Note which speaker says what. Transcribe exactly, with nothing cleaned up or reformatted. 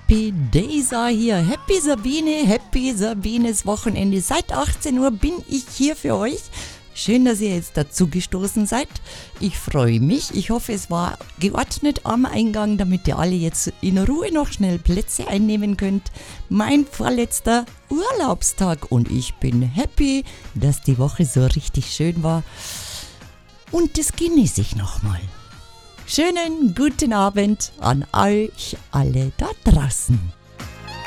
Speaker 1: Happy Days are hier. Happy Sabine, Happy Sabines Wochenende. Seit achtzehn Uhr bin ich hier für euch. Schön, dass ihr jetzt dazu gestoßen seid. Ich freue mich. Ich hoffe, es war geordnet am Eingang, damit ihr alle jetzt in Ruhe noch schnell Plätze einnehmen könnt. Mein vorletzter Urlaubstag und ich bin happy, dass die Woche so richtig schön war. Und das genieße ich nochmal. Schönen guten Abend an euch alle da draußen.